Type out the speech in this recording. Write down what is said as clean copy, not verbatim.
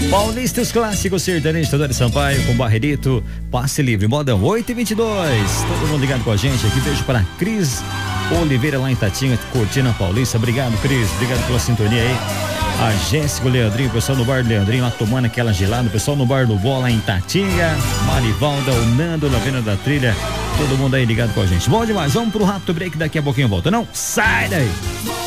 Paulistas Clássicos Sertanejo, Teodoro Sampaio com Barreirito, Passe Livre, modão 8h22. Todo mundo ligado com a gente aqui. Beijo para Cris Oliveira lá em Tatinga, curtindo a Paulista. Obrigado, Cris. Obrigado pela sintonia aí. A Jéssica, o Leandrinho, o pessoal no bar do Leandrinho lá tomando aquela gelada, o pessoal no bar do Bola em Tatinga, Marivalda, o Nando, Lavena da Trilha, todo mundo aí ligado com a gente. Bom demais, vamos pro rápido break, daqui a pouquinho volta. Não, sai daí!